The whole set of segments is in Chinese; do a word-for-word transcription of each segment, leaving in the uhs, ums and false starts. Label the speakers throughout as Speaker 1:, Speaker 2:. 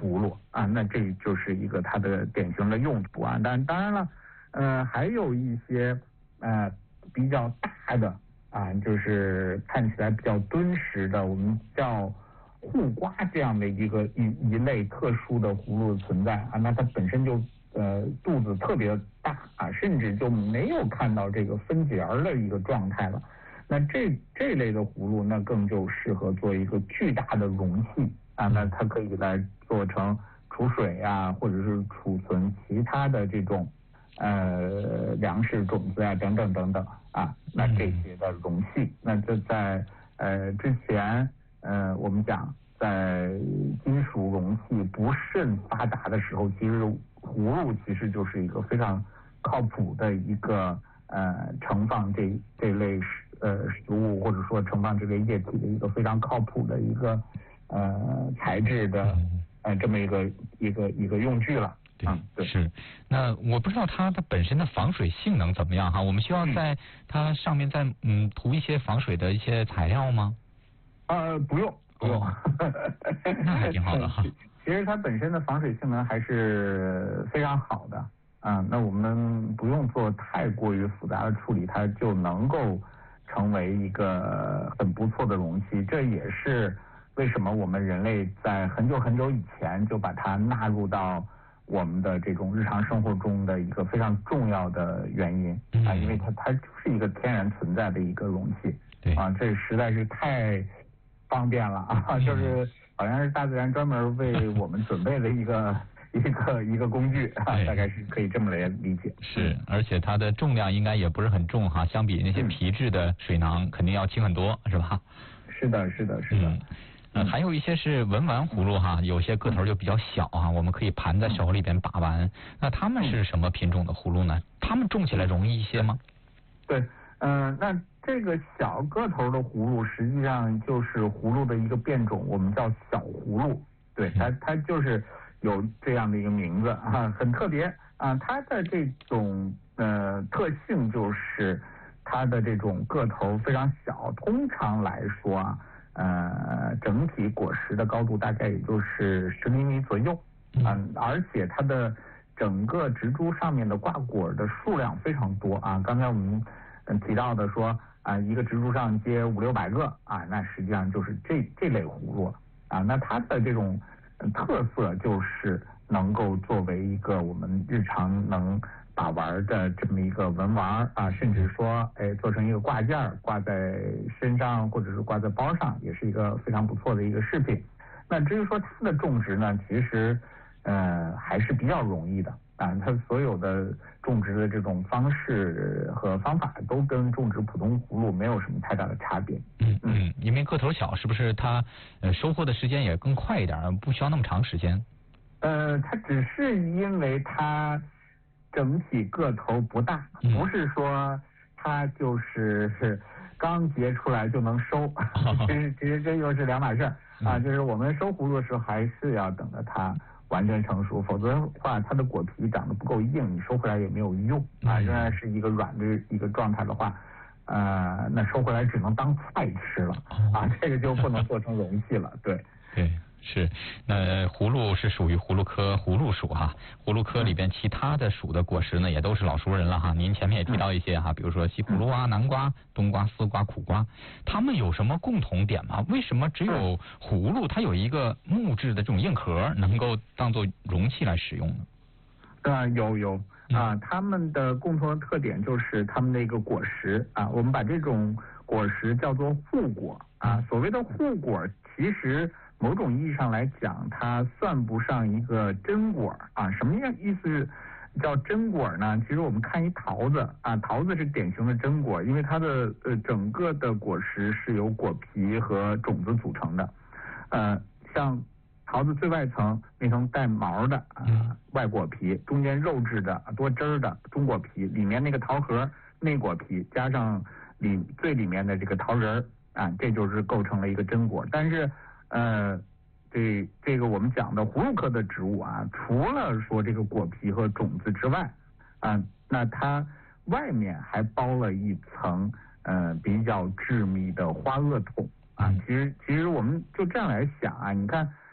Speaker 1: 葫芦啊，那这就是一个它的典型的用途啊。但当然了，呃，还有一些呃比较大的啊，就是看起来比较敦实的，我们叫护瓜这样的一个一一类特殊的葫芦存在啊。那它本身就呃肚子特别大啊，甚至就没有看到这个分节儿的一个状态了。那这这类的葫芦，那更就适合做一个巨大的容器啊，那它可以来做成储水啊，或者是储存其他的这种呃粮食种子啊等等等等啊，那这些的容器，那这在呃之前呃我们讲在金属容器不甚发达的时候，其实葫芦其实就是一个非常靠谱的一个呃盛放这这类食呃食物或者说盛放这类液体的一个非常靠谱的一个呃材质的呃这么一个一个一个用具了。
Speaker 2: 对，嗯、对是。那我不知道它的本身的防水性能怎么样哈？我们需要在它上面再嗯涂一些防水的一些材料吗？
Speaker 1: 呃，不用，不用。哦、
Speaker 2: 那还挺好的哈。
Speaker 1: 其实它本身的防水性能还是非常好的啊。那我们不用做太过于复杂的处理，它就能够成为一个很不错的容器。这也是为什么我们人类在很久很久以前就把它纳入到我们的这种日常生活中的一个非常重要的原因啊，因为它它就是一个天然存在的一个容器。
Speaker 2: 对
Speaker 1: 啊，这实在是太方便了啊，就是好像是大自然专门为我们准备的一个一个一个工具啊，大概是可以这么来理解。
Speaker 2: 是，而且它的重量应该也不是很重哈，相比那些皮质的水囊肯定要轻很多，是吧？
Speaker 1: 是的，是的，是的。
Speaker 2: 嗯呃、还有一些是文玩葫芦哈，有些个头就比较小啊，我们可以盘在手里边把玩。那它们是什么品种的葫芦呢？它们种起来容易一些吗？
Speaker 1: 对，嗯、呃，那这个小个头的葫芦实际上就是葫芦的一个变种，我们叫小葫芦。对，它它就是有这样的一个名字啊，很特别啊。它的这种呃特性就是它的这种个头非常小，通常来说啊。呃，整体果实的高度大概也就是十厘米左右，嗯、呃，而且它的整个植株上面的挂果的数量非常多啊。刚才我们提到的说啊、呃，一个植株上结五六百个啊，那实际上就是这这类葫芦啊。那它的这种特色就是能够作为一个我们日常能把玩的这么一个文玩啊，甚至说哎做成一个挂件挂在身上或者是挂在包上，也是一个非常不错的一个饰品。那至于说它的种植呢，其实呃还是比较容易的啊，它所有的种植的这种方式和方法都跟种植普通葫芦没有什么太大的差别。
Speaker 2: 嗯嗯，因为个头小，是不是它呃收获的时间也更快一点，不需要那么长时间？
Speaker 1: 呃，它只是因为它整体个头不大，不是说它就是是刚结出来就能收，其实其实这又是两码事啊。就是我们收葫芦的时候，还是要等着它完全成熟，否则的话，它的果皮长得不够硬，你收回来也没有用啊。仍然是一个软的一个状态的话，呃，那收回来只能当菜吃了啊，这个就不能做成容器了。对，
Speaker 2: 对。是，那葫芦是属于葫芦科葫芦属哈，葫芦科里边其他的属的果实呢，也都是老熟人了哈。您前面也提到一些哈，比如说西葫芦啊、南瓜、冬瓜、丝瓜、苦瓜，它们有什么共同点吗？为什么只有葫芦它有一个木质的这种硬壳，能够当做容器来使用呢？
Speaker 1: 啊，有有啊，它们的共同的特点就是它们的一个果实啊，我们把这种果实叫做护果啊。所谓的护果，其实某种意义上来讲，它算不上一个真果啊。什么样意思叫真果呢？其实我们看一桃子啊，桃子是典型的真果，因为它的呃整个的果实是由果皮和种子组成的。呃，像桃子最外层那层带毛的啊、呃、外果皮，中间肉质的多汁儿的中果皮，里面那个桃核内果皮，加上里最里面的这个桃仁儿啊，这就是构成了一个真果。但是呃，这这个我们讲的葫芦科的植物啊，除了说这个果皮和种子之外啊，那它外面还包了一层呃比较致密的花萼筒啊。其实其实我们就这样来想啊，你看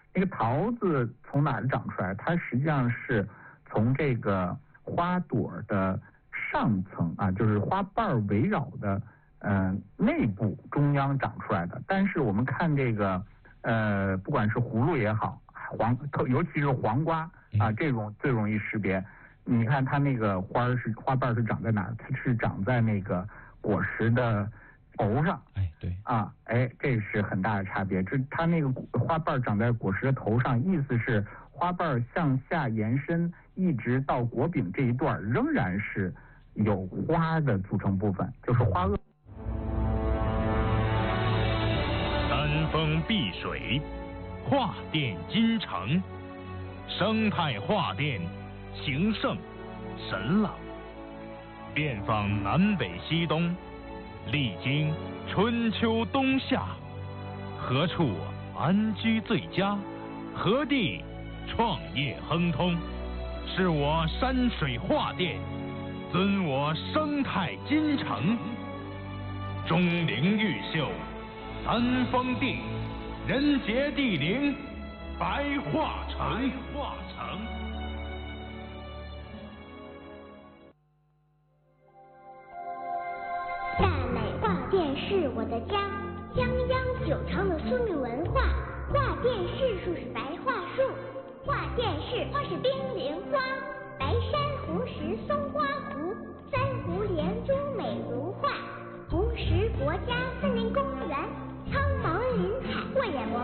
Speaker 1: 那个桃子从哪儿长出来？它实际上是从这个花朵的上层啊，就是花瓣围绕的呃内部中央长出来的。但是我们看这个呃，不管是葫芦也好，黄尤其是黄瓜啊，这种最容易识别。你看它那个花是花瓣是长在哪儿？它是长在那个果实的头上。
Speaker 2: 哎，对
Speaker 1: 啊，哎，这是很大的差别。这它那个花瓣长在果实的头上，意思是花瓣向下延伸，一直到果柄这一段仍然是有花的组成部分，就是花萼。
Speaker 3: 三峰碧水，画殿金城，生态画殿，情圣神朗，遍访南北西东，历经春秋冬夏，何处安居最佳？何地创业亨通？是我山水画殿，尊我生态金城。钟灵毓秀，三峰地，人杰地灵，白化城。白化城。
Speaker 4: 大美画殿是我的家，泱泱九朝的苏女文化。画殿是树是白桦树，画殿是花是冰莲花。白珊瑚石松花湖，三湖连珠美如画。红石国家森林公园，苍茫林海慧眼